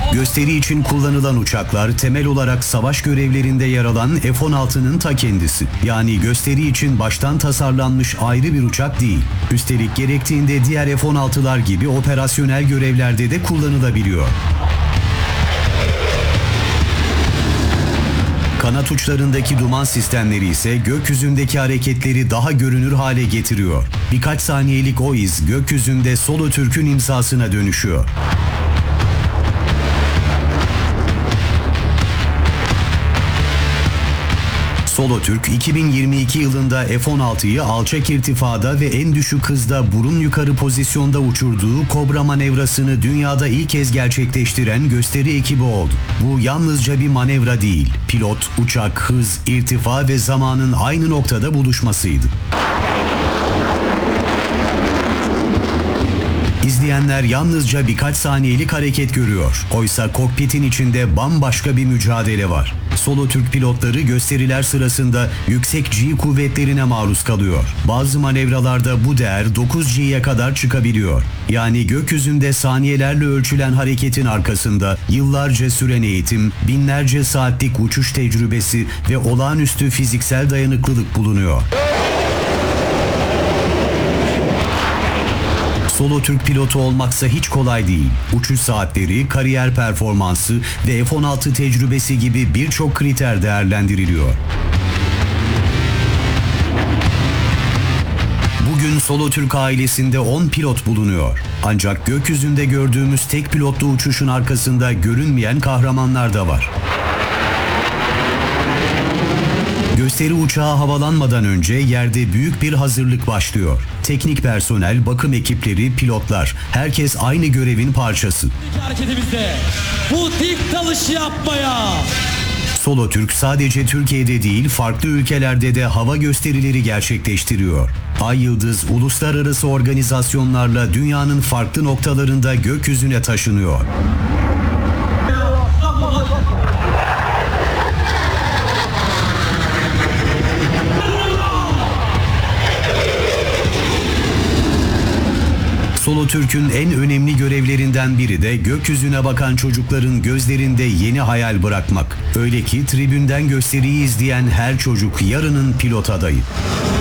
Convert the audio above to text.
Gösteri için kullanılan uçaklar temel olarak savaş görevlerinde yer alan F-16'nın ta kendisi. Yani gösteri için baştan tasarlanmış ayrı bir uçak değil. Üstelik gerektiğinde diğer F-16'lar gibi operasyonel görevlerde de kullanılabiliyor. Kanat uçlarındaki duman sistemleri ise gökyüzündeki hareketleri daha görünür hale getiriyor. Birkaç saniyelik o iz gökyüzünde Solotürk'ün imzasına dönüşüyor. Solotürk 2022 yılında F-16'yı alçak irtifada ve en düşük hızda burun yukarı pozisyonda uçurduğu Kobra manevrasını dünyada ilk kez gerçekleştiren gösteri ekibi oldu. Bu yalnızca bir manevra değil, pilot, uçak, hız, irtifa ve zamanın aynı noktada buluşmasıydı. İzleyenler yalnızca birkaç saniyelik hareket görüyor. Oysa kokpitin içinde bambaşka bir mücadele var. Solotürk pilotları gösteriler sırasında yüksek G kuvvetlerine maruz kalıyor. Bazı manevralarda bu değer 9G'ye kadar çıkabiliyor. Yani gökyüzünde saniyelerle ölçülen hareketin arkasında yıllarca süren eğitim, binlerce saatlik uçuş tecrübesi ve olağanüstü fiziksel dayanıklılık bulunuyor. Solotürk pilotu olmaksa hiç kolay değil. Uçuş saatleri, kariyer performansı ve F-16 tecrübesi gibi birçok kriter değerlendiriliyor. Bugün Solotürk ailesinde 10 pilot bulunuyor. Ancak gökyüzünde gördüğümüz tek pilotlu uçuşun arkasında görünmeyen kahramanlar da var. Gösteri uçağı havalanmadan önce yerde büyük bir hazırlık başlıyor. Teknik personel, bakım ekipleri, pilotlar, herkes aynı görevin parçası. Hareketimizde bu dik dalışı yapmaya. Solotürk sadece Türkiye'de değil, farklı ülkelerde de hava gösterileri gerçekleştiriyor. Ay Yıldız, uluslararası organizasyonlarla dünyanın farklı noktalarında gökyüzüne taşınıyor. Solotürk'ün en önemli görevlerinden biri de gökyüzüne bakan çocukların gözlerinde yeni hayal bırakmak. Öyle ki tribünden gösteriyi izleyen her çocuk yarının pilot adayı.